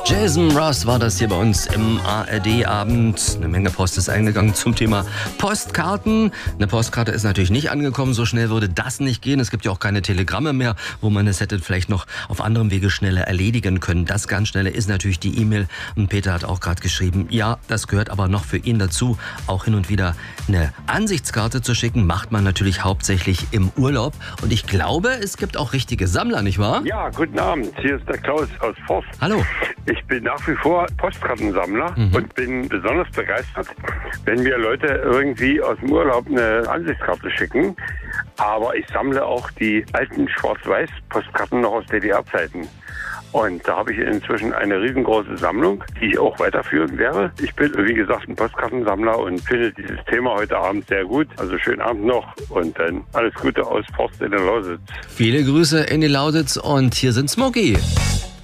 Jason Ross war das hier bei uns im ARD-Abend. Eine Menge Post ist eingegangen zum Thema Postkarten. Eine Postkarte ist natürlich nicht angekommen. So schnell würde das nicht gehen. Es gibt ja auch keine Telegramme mehr, wo man es hätte vielleicht noch auf anderem Wege schneller erledigen können. Das ganz Schnelle ist natürlich die E-Mail. Und Peter hat auch gerade geschrieben, ja, das gehört aber noch für ihn dazu. Auch hin und wieder eine Ansichtskarte zu schicken, macht man natürlich hauptsächlich im Urlaub. Und ich glaube, es gibt auch richtige Sammler, nicht wahr? Ja, guten Abend. Hier ist der Klaus aus Forst. Hallo. Ich bin nach wie vor Postkartensammler und bin besonders begeistert, wenn mir Leute irgendwie aus dem Urlaub eine Ansichtskarte schicken. Aber ich sammle auch die alten Schwarz-Weiß-Postkarten noch aus DDR-Zeiten. Und da habe ich inzwischen eine riesengroße Sammlung, die ich auch weiterführen werde. Ich bin, wie gesagt, ein Postkartensammler und finde dieses Thema heute Abend sehr gut. Also schönen Abend noch und dann alles Gute aus Forst in der Lausitz. Viele Grüße in die Lausitz und hier sind Smokey.